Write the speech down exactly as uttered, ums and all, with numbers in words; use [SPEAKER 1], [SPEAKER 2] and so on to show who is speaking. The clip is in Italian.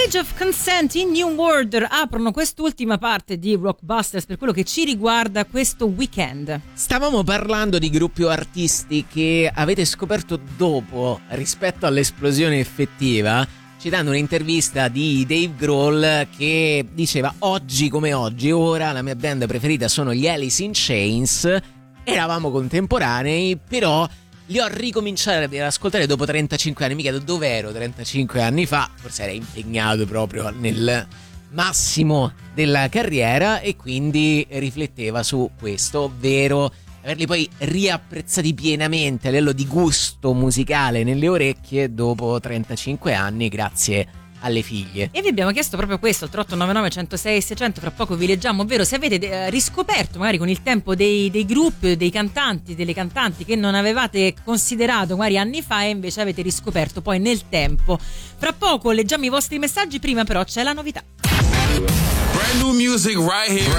[SPEAKER 1] Age of Consent in New Order aprono quest'ultima parte di Rockbusters per quello che ci riguarda questo weekend.
[SPEAKER 2] Stavamo parlando di gruppi o artisti che avete scoperto dopo rispetto all'esplosione effettiva, citando un'intervista di Dave Grohl che diceva: oggi come oggi, ora la mia band preferita sono gli Alice in Chains, eravamo contemporanei, però li ho ricominciati ad ascoltare dopo trentacinque anni. Mi chiedo dove ero trentacinque anni fa, forse era impegnato proprio nel massimo della carriera e quindi rifletteva su questo, ovvero averli poi riapprezzati pienamente a livello di gusto musicale nelle orecchie dopo trentacinque anni grazie alle figlie.
[SPEAKER 1] E vi abbiamo chiesto proprio questo, il tre otto nove nove uno zero sei sei zero zero, fra poco vi leggiamo, ovvero se avete eh, riscoperto magari con il tempo dei, dei gruppi, dei cantanti, delle cantanti che non avevate considerato magari anni fa e invece avete riscoperto poi nel tempo. Fra poco leggiamo i vostri messaggi, prima però c'è la novità.
[SPEAKER 3] Brand new music right here.